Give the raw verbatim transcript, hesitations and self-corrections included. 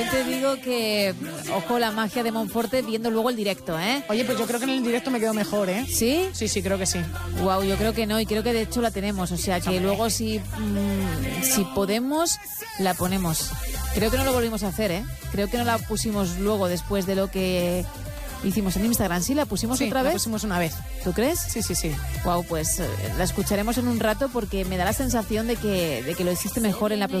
Te digo que, ojo, la magia de Monforte viendo luego el directo, ¿eh? Oye, pues yo creo que en el directo me quedo mejor, ¿eh? ¿Sí? Sí, sí, creo que sí. Wow, yo creo que no, y creo que de hecho la tenemos, o sea que Hombre. luego si, mmm, si podemos, la ponemos. Creo que no lo volvimos a hacer, ¿eh? Creo que no la pusimos luego después de lo que hicimos en Instagram. ¿Sí? ¿La pusimos Sí, otra la vez? pusimos una vez. ¿Tú crees? Sí, sí, sí. Wow, pues eh, la escucharemos en un rato porque me da la sensación de que, de que lo hiciste mejor en la producción.